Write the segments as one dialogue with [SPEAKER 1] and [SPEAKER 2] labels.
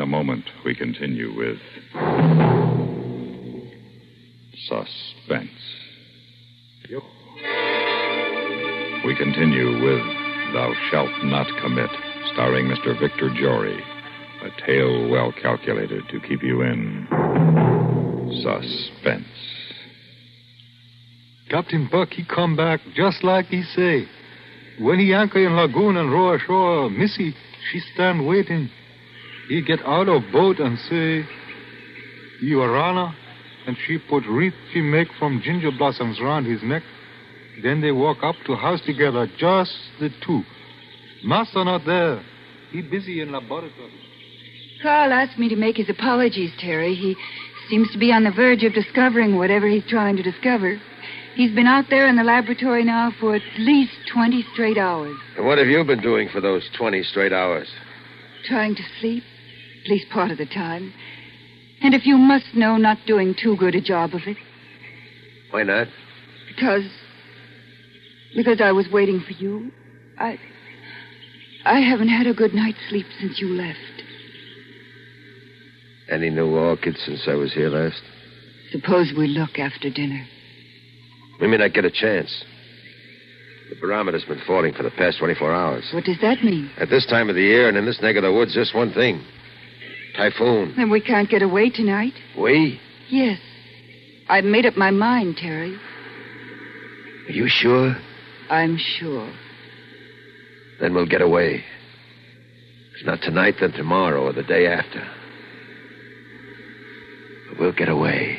[SPEAKER 1] moment, we continue with Suspense.
[SPEAKER 2] Yep.
[SPEAKER 1] We continue with Thou Shalt Not Commit, starring Mr. Victor Jory. A tale well calculated to keep you in suspense.
[SPEAKER 2] Captain Buck, he come back just like he say. When he anchor in lagoon and row ashore, Missy, she stand waiting. He get out of boat and say, Your Honor, and she put wreath she make from ginger blossoms round his neck. Then they walk up to house together, just the two. Master not there. He busy in laboratory.
[SPEAKER 3] Carl asked me to make his apologies, Terry. He seems to be on the verge of discovering whatever he's trying to discover. He's been out there in the laboratory now for at least 20 straight hours.
[SPEAKER 4] And what have you been doing for those 20 straight hours?
[SPEAKER 3] Trying to sleep, at least part of the time. And if you must know, not doing too good a job of it.
[SPEAKER 4] Why not?
[SPEAKER 3] Because I was waiting for you. I haven't had a good night's sleep since you left.
[SPEAKER 4] Any new orchids since I was here last?
[SPEAKER 3] Suppose we look after dinner.
[SPEAKER 4] We may not get a chance. The barometer's been falling for the past 24 hours.
[SPEAKER 3] What does that mean?
[SPEAKER 4] At this time of the year and in this neck of the woods, just one thing. Typhoon.
[SPEAKER 3] Then we can't get away tonight.
[SPEAKER 4] We?
[SPEAKER 3] Yes. I've made up my mind, Terry.
[SPEAKER 4] Are you sure?
[SPEAKER 3] I'm sure.
[SPEAKER 4] Then we'll get away. If not tonight, then tomorrow or the day after. But we'll get away.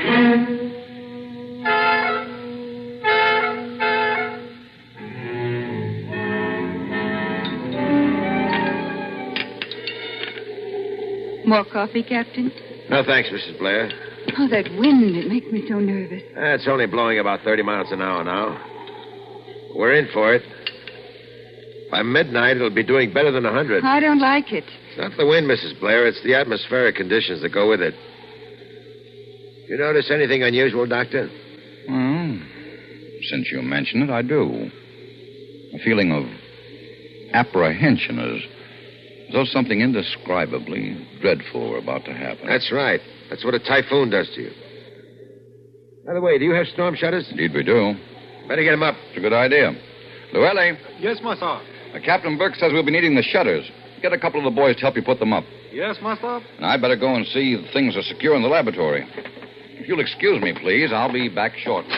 [SPEAKER 3] More coffee, Captain?
[SPEAKER 4] No, thanks, Mrs. Blair.
[SPEAKER 3] Oh, that wind, it makes me so nervous.
[SPEAKER 4] It's only blowing about 30 miles an hour now. We're in for it. By midnight, it'll be doing better than 100.
[SPEAKER 3] I don't like it.
[SPEAKER 4] It's not the wind, Mrs. Blair. It's the atmospheric conditions that go with it. You notice anything unusual, Doctor?
[SPEAKER 5] Well, since you mention it, I do. A feeling of apprehension, as though something indescribably dreadful were about to happen.
[SPEAKER 4] That's right. That's what a typhoon does to you. By the way, do you have storm shutters?
[SPEAKER 5] Indeed we do.
[SPEAKER 4] Better get them up.
[SPEAKER 5] It's a good idea. Llewellyn.
[SPEAKER 2] Yes, Master.
[SPEAKER 5] Captain Burke says we'll be needing the shutters. Get a couple of the boys to help you put them up.
[SPEAKER 2] Yes, Master.
[SPEAKER 5] And I better go and see that things are secure in the laboratory. If you'll excuse me, please, I'll be back shortly.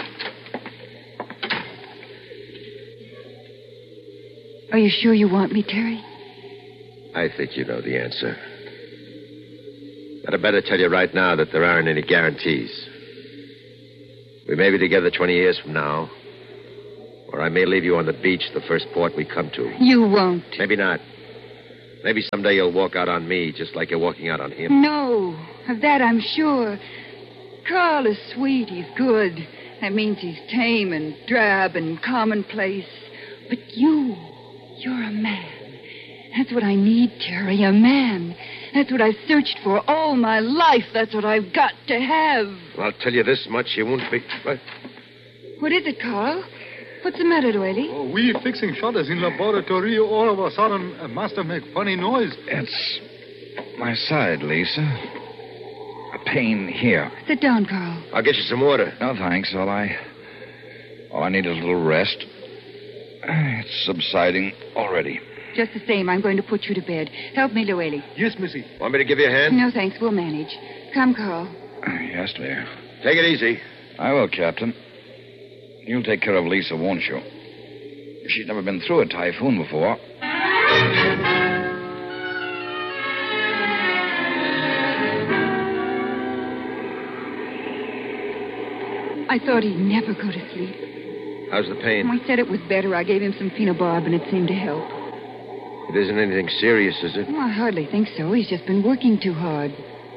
[SPEAKER 3] Are you sure you want me, Terry?
[SPEAKER 4] I think you know the answer. But I better tell you right now that there aren't any guarantees. We may be together 20 years from now. Or I may leave you on the beach, the first port we come to.
[SPEAKER 3] You won't.
[SPEAKER 4] Maybe not. Maybe someday you'll walk out on me, just like you're walking out on him.
[SPEAKER 3] No, of that I'm sure. Carl is sweet, he's good. That means he's tame and drab and commonplace. But you're a man. That's what I need, Terry, a man. That's what I've searched for all my life. That's what I've got to have.
[SPEAKER 4] Well, I'll tell you this much, you won't be...
[SPEAKER 3] What is it, Carl? What's the matter, Doily?
[SPEAKER 2] Oh, we fixing shutters in laboratory. All of a sudden, Master make funny noise.
[SPEAKER 5] It's my side, Lisa. A pain here.
[SPEAKER 3] Sit down, Carl.
[SPEAKER 4] I'll get you some water.
[SPEAKER 5] No, thanks. All I need is a little rest. It's subsiding already.
[SPEAKER 3] Just the same, I'm going to put you to bed. Help me, Llewellyn.
[SPEAKER 2] Yes, Missy.
[SPEAKER 4] Want me to give you a hand?
[SPEAKER 3] No, thanks. We'll manage. Come, Carl.
[SPEAKER 5] Yes, dear.
[SPEAKER 4] Take it easy.
[SPEAKER 5] I will, Captain. You'll take care of Lisa, won't you? She's never been through a typhoon before.
[SPEAKER 3] I thought he'd never go to sleep.
[SPEAKER 4] How's the pain?
[SPEAKER 3] When he said it was better, I gave him some phenobarb, and it seemed to help.
[SPEAKER 4] It isn't anything serious, is it?
[SPEAKER 3] Oh, I hardly think so. He's just been working too hard.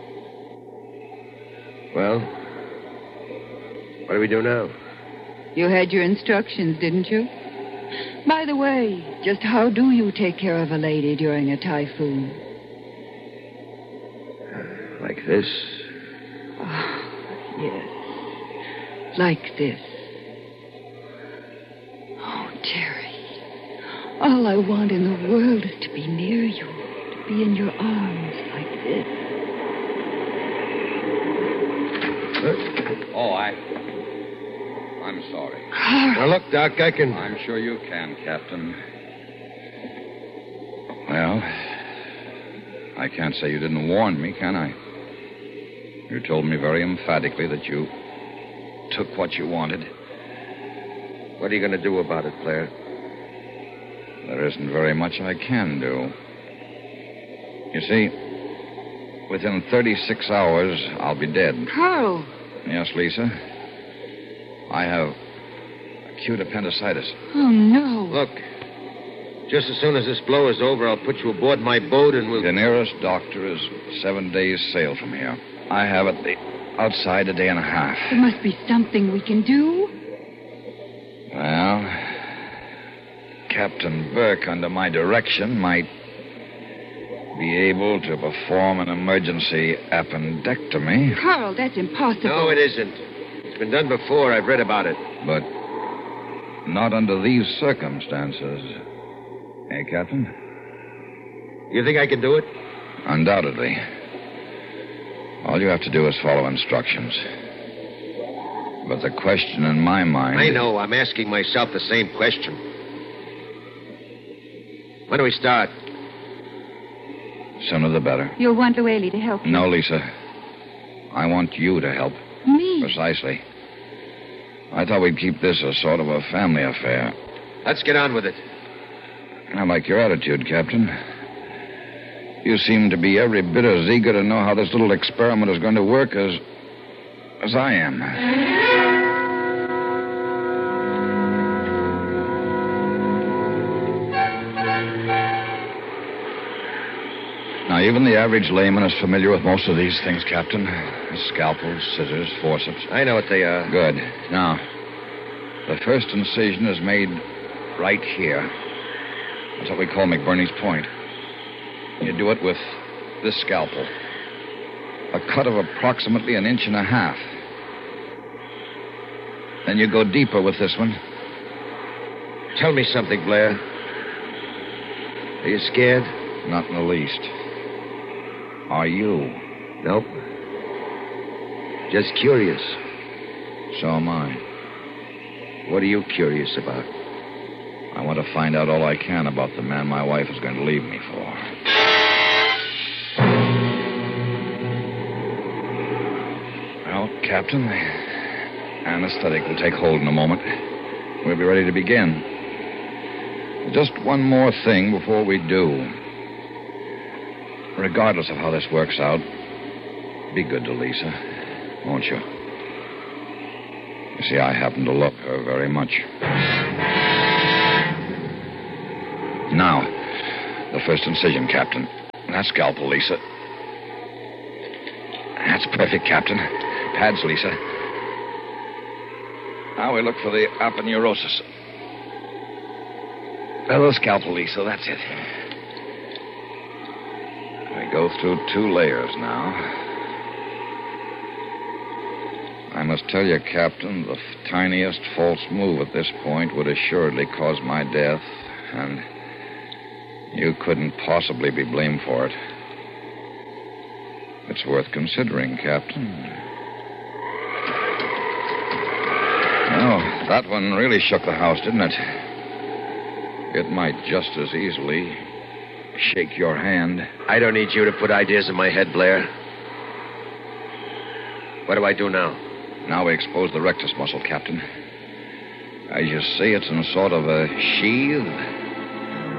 [SPEAKER 4] Well, what do we do now?
[SPEAKER 3] You had your instructions, didn't you? By the way, just how do you take care of a lady during a typhoon?
[SPEAKER 4] Like this?
[SPEAKER 3] Oh, yes. Like this. Oh, Terry. All I want in the world is to be near you, to be in your arms like this.
[SPEAKER 5] Oh, I'm sorry.
[SPEAKER 3] Carl.
[SPEAKER 4] Now, look, Doc, I can...
[SPEAKER 5] I'm sure you can, Captain. Well, I can't say you didn't warn me, can I? You told me very emphatically that you took what you wanted.
[SPEAKER 4] What are you going to do about it, Blair?
[SPEAKER 5] There isn't very much I can do. You see, within 36 hours, I'll be dead.
[SPEAKER 3] Carl.
[SPEAKER 5] Yes, Lisa. I have acute appendicitis.
[SPEAKER 3] Oh, no.
[SPEAKER 4] Look, just as soon as this blow is over, I'll put you aboard my boat and we'll...
[SPEAKER 5] The nearest doctor is 7 days' sail from here. I have it outside a day and a half.
[SPEAKER 3] There must be something we can do.
[SPEAKER 5] Well, Captain Burke, under my direction, might be able to perform an emergency appendectomy.
[SPEAKER 3] Carl, that's impossible.
[SPEAKER 4] No, it isn't. It's been done before. I've read about it.
[SPEAKER 5] But not under these circumstances. Eh, Captain?
[SPEAKER 4] You think I can do it?
[SPEAKER 5] Undoubtedly. All you have to do is follow instructions. But the question in my mind...
[SPEAKER 4] I know. I'm asking myself the same question. When do we start?
[SPEAKER 5] Sooner the better.
[SPEAKER 3] You'll want Lueli to help you.
[SPEAKER 5] No, Lisa. I want you to help.
[SPEAKER 3] Me?
[SPEAKER 5] Precisely. I thought we'd keep this a sort of a family affair.
[SPEAKER 4] Let's get on with it.
[SPEAKER 5] I like your attitude, Captain. You seem to be every bit as eager to know how this little experiment is going to work as I am. Now, even the average layman is familiar with most of these things, Captain. Scalpels, scissors, forceps.
[SPEAKER 4] I know what they are.
[SPEAKER 5] Good. Now, the first incision is made right here. That's what we call McBurney's point. You do it with this scalpel. A cut of approximately 1.5 inches. Then you go deeper with this one.
[SPEAKER 4] Tell me something, Blair. Are you scared?
[SPEAKER 5] Not in the least. Are you?
[SPEAKER 4] Nope. Just curious.
[SPEAKER 5] So am I.
[SPEAKER 4] What are you curious about?
[SPEAKER 5] I want to find out all I can about the man my wife is going to leave me for. Well, Captain, the anesthetic will take hold in a moment. We'll be ready to begin. Just one more thing before we do. Regardless of how this works out, be good to Lisa, won't you? You see, I happen to love her very much. Now, the first incision, Captain. That scalpel, Lisa. That's perfect, Captain. Pads, Lisa. Now we look for the aponeurosis. The scalpel, Lisa. That's it. We go through 2 layers now. I must tell you, Captain, the tiniest false move at this point would assuredly cause my death, and you couldn't possibly be blamed for it. It's worth considering, Captain. Oh, that one really shook the house, didn't it? It might just as easily shake your hand.
[SPEAKER 4] I don't need you to put ideas in my head, Blair. What do I do now?
[SPEAKER 5] Now we expose the rectus muscle, Captain. As you see, it's in sort of a sheath.